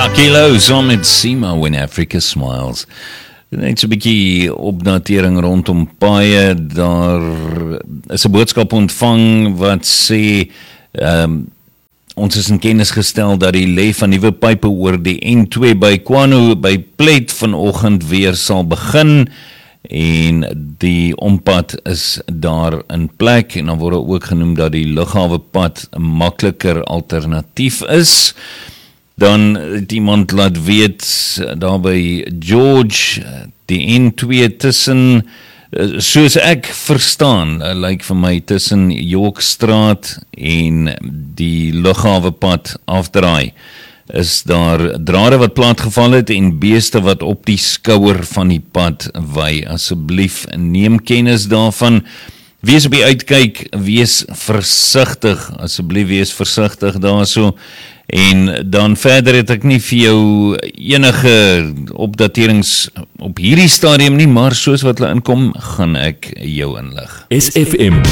Kilo, saam met Sima When Africa Smiles. Net so 'n bietjie opdatering rondom paaie. Daar is 'n boodskap ontvang wat sê ons is in kennis gestel dat die lê van nuwe pype oor die N2 by Kwano by Plet vanoggend weer sal begin en die ompad is daar in plek en dan word ook genoem dat die lughawepad 'n makliker alternatief is. Dan het iemand laat weet daar by George, die N2 tussen, soos ek verstaan, lyk vir my tussen Yorkstraat en die lughawepad afdraai, is daar drade wat plaatgeval het en beeste wat op die skouer van die pad wy. Asseblief neem kennis daarvan. Wees op die uitkyk, wees versigtig, asseblief wees versigtig daarso. En dan verder het ek nie vir jou enige opdaterings op hierdie stadium nie, maar soos wat hulle inkom, gaan ek jou inlig. SFM